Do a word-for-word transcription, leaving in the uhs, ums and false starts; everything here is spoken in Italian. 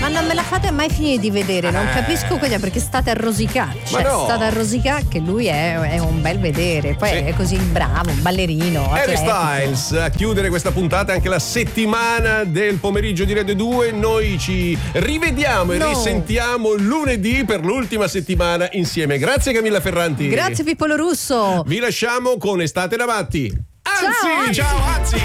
Ma non me la fate mai finire di vedere, non Eh. capisco cosa, perché state a rosicare. Cioè, no. state a rosicare che lui è, è un bel vedere. Poi Sì. è così bravo, un ballerino. Harry atletico. Styles a chiudere questa puntata, anche la settimana del pomeriggio di Radio due. Noi ci rivediamo e No. risentiamo lunedì per l'ultima settimana insieme. Grazie Camilla Ferranti. Grazie Pippolo Russo. Vi lasciamo con Estate davanti. Anzi, Ciao, Anzi. ciao Anzi.